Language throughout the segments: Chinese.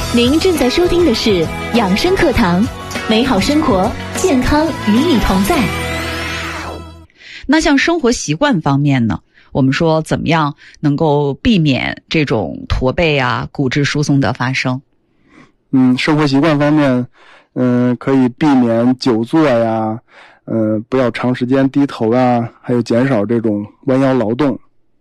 您正在收听的是养生课堂，美好生活，健康与你同在。 那像生活习惯方面呢，我们说怎么样能够避免这种驼背啊、骨质疏松的发生？ 生活习惯方面，可以避免久坐呀，不要长时间低头啊，还有减少这种弯腰劳动。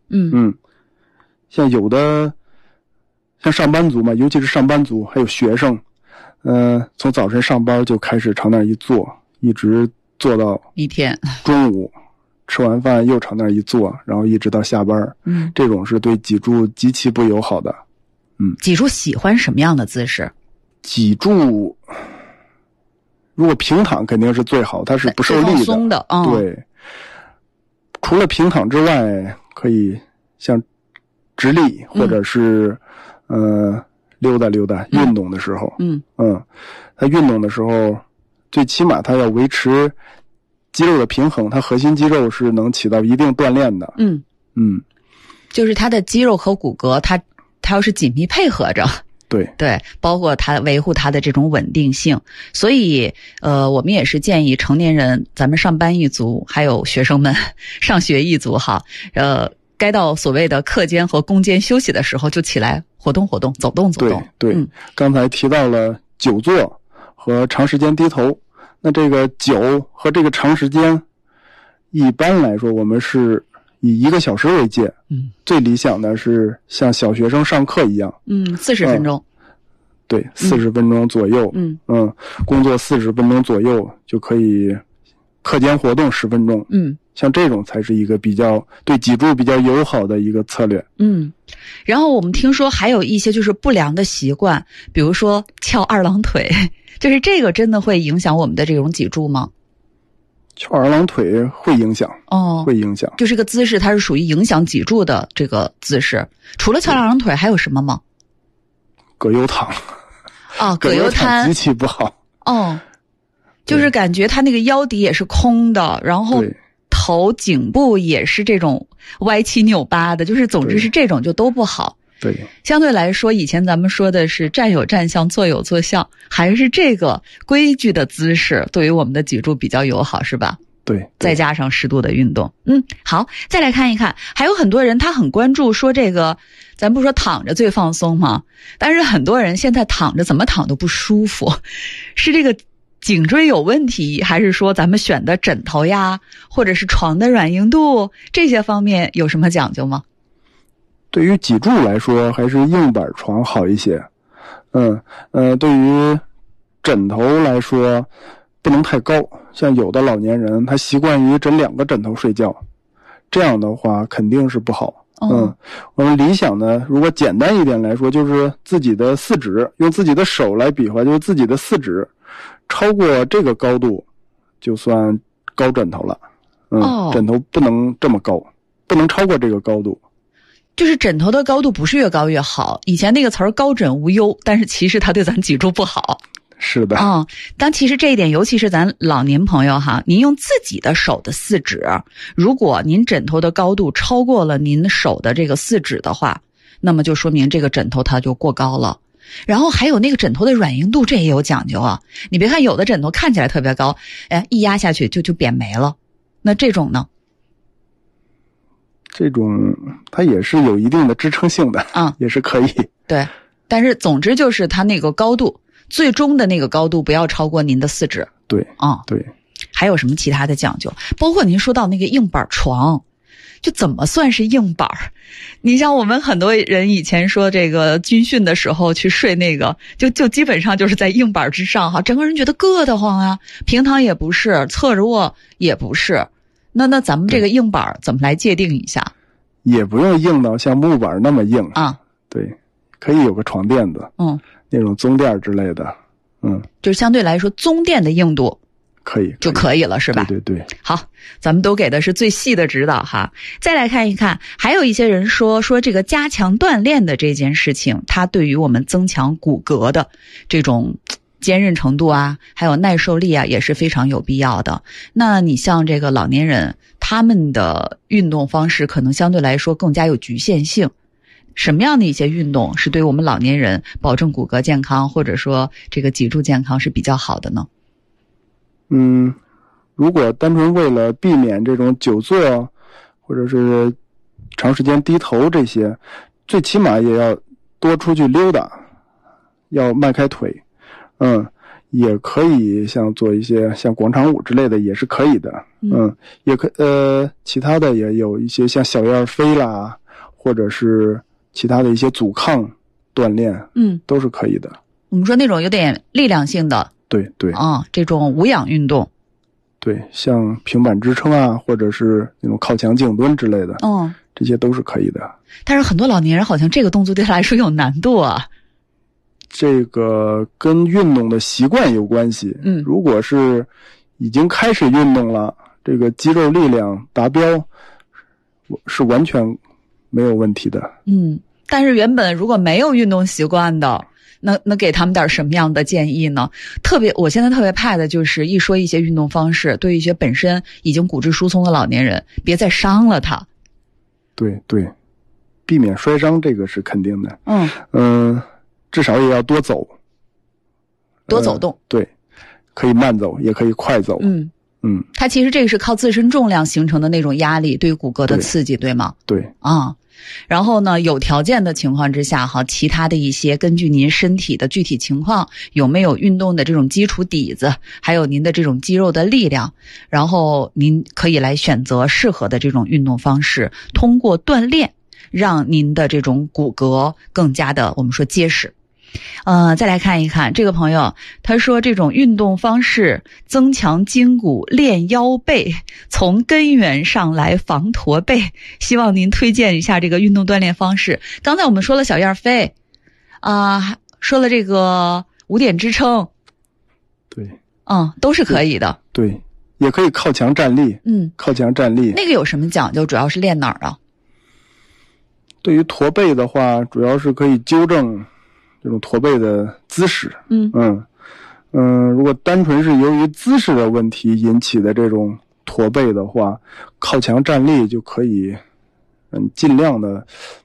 像有的像上班族嘛，尤其是上班族还有学生，从早晨上班就开始朝那儿一坐，一直坐到一天中午，吃完饭又朝那儿一坐，然后一直到下班。这种是对脊柱极其不友好的。 脊柱喜欢什么样的姿势？脊柱如果平躺肯定是最好，它是不受力的， 放松的。 对。除了平躺之外，可以像直立或者是溜达溜达，运动的时候。他运动的时候最起码他要维持肌肉的平衡，他核心肌肉是能起到一定锻炼的。 就是他的肌肉和骨骼他要是紧密配合着。对，包括他维护他的这种稳定性。所以我们也是建议成年人，咱们上班一族还有学生们上学一族哈，该到所谓的课间和工间休息的时候就起来活动活动，走动走动。 对，刚才提到了久坐和长时间低头，那这个久和这个长时间一般来说我们是以1个小时为界。最理想的是像小学生上课一样 ，40分钟。 对，40分钟左右。工作40分钟左右就可以，课间活动10分钟。像这种才是一个比较对脊柱比较友好的一个策略。 然后我们听说还有一些就是不良的习惯，比如说翘二郎腿，就是这个真的会影响我们的这种脊柱吗？ 翘二郎腿会影响。会影响。 就这个姿势它是属于影响脊柱的这个姿势。除了翘二郎腿还有什么吗？ 葛优躺。 葛优瘫极其不好。 就是感觉他那个腰底也是空的，然后头颈部也是这种歪七扭八的，就是总之是这种就都不好。 对， 相对来说以前咱们说的是站有站相，坐有坐相，还是这个规矩的姿势对于我们的脊柱比较友好，是吧？ 对， 再加上适度的运动。好，再来看一看，还有很多人他很关注说这个，咱不说躺着最放松吗？但是很多人现在躺着怎么躺都不舒服，是这个颈椎有问题，还是说咱们选的枕头呀，或者是床的软硬度，这些方面有什么讲究吗？ 对于脊柱来说，还是硬板床好一些。对于枕头来说，不能太高。像有的老年人，他习惯于枕2个枕头睡觉，这样的话肯定是不好。我们理想呢，如果简单一点来说，就是自己的四指，用自己的手来比划，就是自己的四指超过这个高度就算高枕头了。枕头不能这么高，不能超过这个高度。 就是枕头的高度不是越高越好，以前那个词儿高枕无忧，但是其实它对咱脊柱不好。 是的。 但其实这一点，尤其是咱老年朋友哈，您用自己的手的四指，如果您枕头的高度超过了您手的这个四指的话，那么就说明这个枕头它就过高了。然后还有那个枕头的软硬度，这也有讲究啊。你别看有的枕头看起来特别高，一压下去就扁没了。那这种呢？ 这种它也是有一定的支撑性的，也是可以。 对，但是总之就是它那个高度，最终的那个高度不要超过您的四指。 对，对。 还有什么其他的讲究？包括您说到那个硬板床，就怎么算是硬板？你像我们很多人以前说这个军训的时候去睡那个，就基本上就是在硬板之上哈，整个人觉得硌得慌啊。平躺也不是，侧着卧也不是。那咱们这个硬板怎么来界定一下？ 也不用硬到像木板那么硬对，可以有个床垫子，那种棕垫之类的， 就相对来说棕垫的硬度可以就可以了，是吧？ 对对对。 好，咱们都给的是最细的指导哈。再来看一看，还有一些人说这个加强锻炼的这件事情，它对于我们增强骨骼的这种坚韧程度啊，还有耐受力啊，也是非常有必要的。那你像这个老年人，他们的运动方式可能相对来说更加有局限性， 什么样的一些运动是对我们老年人保证骨骼健康或者说这个脊柱健康是比较好的呢？ 如果单纯为了避免这种久坐或者是长时间低头这些，最起码也要多出去溜达，要迈开腿。也可以像做一些像广场舞之类的也是可以的。也其他的也有一些像小燕飞啦，或者是其他的一些阻抗锻炼，都是可以的。 我们说那种有点力量性的， 对对这种无氧运动， 对，像平板支撑啊，或者是那种靠墙静蹲之类的，这些都是可以的。 但是很多老年人好像这个动作对他来说有难度啊。 这个跟运动的习惯有关系。如果是已经开始运动了，这个肌肉力量达标是完全没有问题的。 但是原本如果没有运动习惯的，那给他们点什么样的建议呢？我现在特别怕的就是一说一些运动方式，对于一些本身已经骨质疏松的老年人，别再伤了他。 对对，避免摔伤这个是肯定的。至少也要多走， 多走动。 对，可以慢走，也可以快走。 它其实这个是靠自身重量形成的那种压力对骨骼的刺激，对吗？ 对。 然后呢，有条件的情况之下其他的一些根据您身体的具体情况，有没有运动的这种基础底子，还有您的这种肌肉的力量，然后您可以来选择适合的这种运动方式，通过锻炼让您的这种骨骼更加的我们说结实。再来看一看这个朋友，他说这种运动方式增强筋骨练腰背，从根源上来防驼背，希望您推荐一下这个运动锻炼方式。刚才我们说了小燕飞说了这个5点支撑， 对， 都是可以的。 对，也可以靠墙站立。靠墙站立那个有什么讲究？主要是练哪儿啊？ 对于驼背的话，主要是可以纠正这种驼背的姿势。如果单纯是由于姿势的问题引起的这种驼背的话，靠墙站立就可以尽量的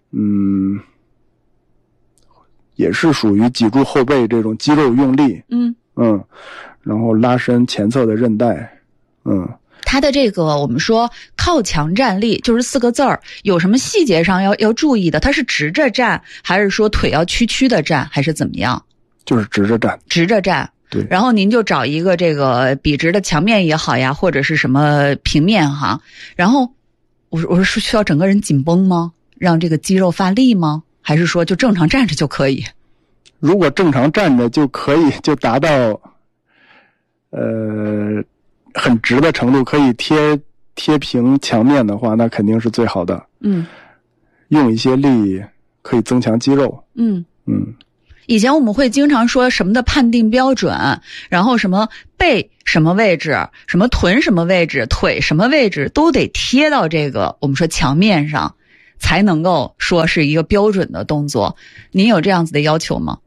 也是属于脊柱后背这种肌肉用力。然后拉伸前侧的韧带。 它的这个我们说靠墙站立就是4个字儿，有什么细节上要注意的？它是直着站，还是说腿要屈曲的站，还是怎么样？ 就是直着站。 直着站。 对。 然后您就找一个这个笔直的墙面也好呀，或者是什么平面然后我说需要整个人紧绷吗？让这个肌肉发力吗？还是说就正常站着就可以？ 如果正常站着就可以，就达到很直的程度，可以贴平墙面的话，那肯定是最好的。用一些力可以增强肌肉。 以前我们会经常说什么的判定标准，然后什么背什么位置，什么臀什么位置，腿什么位置都得贴到这个我们说墙面上，才能够说是一个标准的动作。您有这样子的要求吗？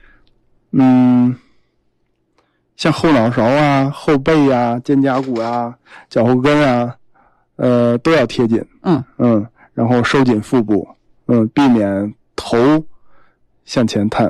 像后脑勺啊、后背啊、肩胛骨啊、脚后跟啊，都要贴紧。然后收紧腹部，避免头向前探。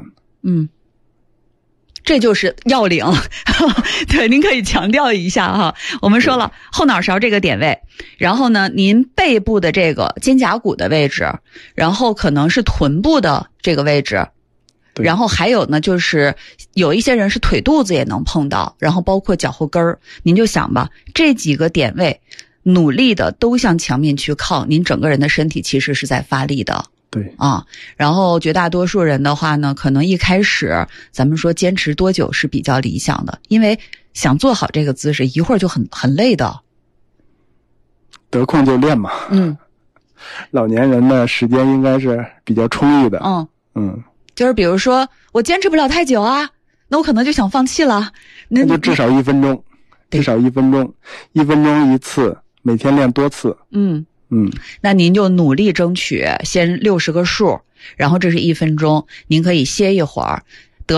这就是要领。对，您可以强调一下我们说了后脑勺这个点位，然后呢，您背部的这个肩胛骨的位置，然后可能是臀部的这个位置。然后还有呢，就是有一些人是腿肚子也能碰到，然后包括脚后跟儿。您就想吧，这几个点位努力的都向墙面去靠，您整个人的身体其实是在发力的。 对然后绝大多数人的话呢，可能一开始咱们说坚持多久是比较理想的，因为想做好这个姿势一会儿就很累的。 得空就练嘛。老年人的时间应该是比较充裕的。 就是比如说我坚持不了太久那我可能就想放弃了。 那就至少1分钟，至少1分钟，1分钟一次，每天练多次。 那您就努力争取先60个数，然后这是1分钟，您可以歇一会儿，得空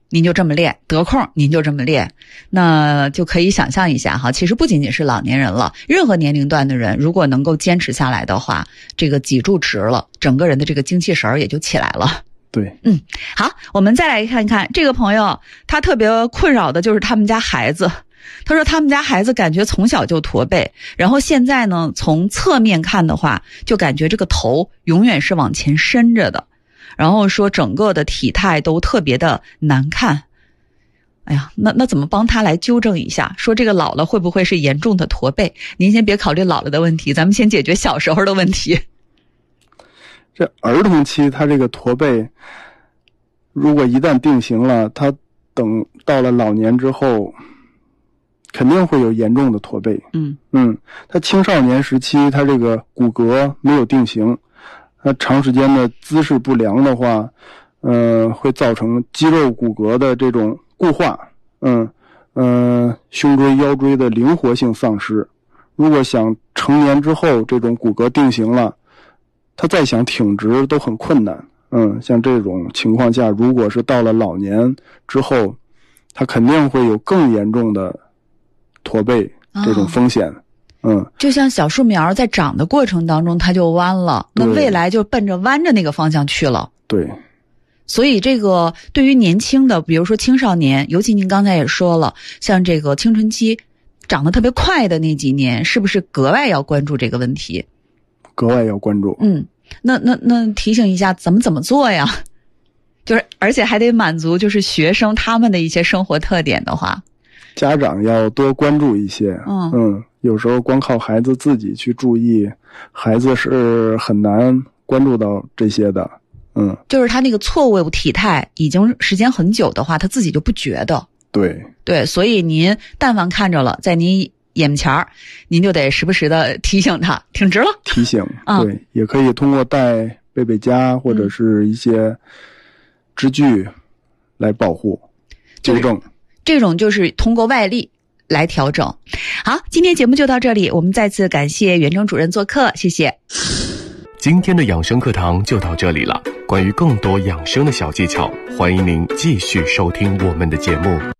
您就这么练，得空您就这么练，那就可以想象一下哈，其实不仅仅是老年人了，任何年龄段的人如果能够坚持下来的话，这个脊柱直了，整个人的这个精气神儿也就起来了。 对， 好，我们再来看一看这个朋友，他特别困扰的就是他们家孩子。他说他们家孩子感觉从小就驼背，然后现在呢，从侧面看的话，就感觉这个头永远是往前伸着的，然后说整个的体态都特别的难看。哎呀，那怎么帮他来纠正一下？说这个老了会不会是严重的驼背？您先别考虑老了的问题，咱们先解决小时候的问题。 这儿童期他这个驼背，如果一旦定型了，他等到了老年之后肯定会有严重的驼背。他青少年时期他这个骨骼没有定型，他长时间的姿势不良的话，会造成肌肉骨骼的这种固化，胸椎腰椎的灵活性丧失。如果想成年之后这种骨骼定型了，他再想挺直都很困难。像这种情况下，如果是到了老年之后，他肯定会有更严重的驼背这种风险。 就像小树苗在长的过程当中它就弯了，那未来就奔着弯着那个方向去了。 对， 所以这个对于年轻的，比如说青少年，尤其您刚才也说了，像这个青春期长得特别快的那几年，是不是格外要关注这个问题？ 格外要关注。 那提醒一下怎么做呀？就是而且还得满足就是学生他们的一些生活特点的话， 家长要多关注一些。有时候光靠孩子自己去注意，孩子是很难关注到这些的。 就是他那个错误体态已经时间很久的话，他自己就不觉得。对，所以您但凡看着了，在您眼前儿，您就得时不时的提醒他挺直了。 提醒，对，也可以通过带贝贝佳或者是一些支具来保护、纠正。 这种就是通过外力来调整。好，今天节目就到这里，我们再次感谢袁征主任做客，谢谢。 今天的养生课堂就到这里了。关于更多养生的小技巧，欢迎您继续收听我们的节目。